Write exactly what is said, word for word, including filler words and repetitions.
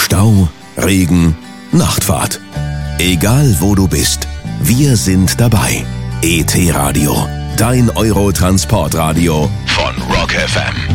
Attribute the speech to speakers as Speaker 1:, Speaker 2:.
Speaker 1: Stau, Regen, Nachtfahrt. Egal wo du bist, wir sind dabei. E T Radio, dein Eurotransportradio von Rock F M.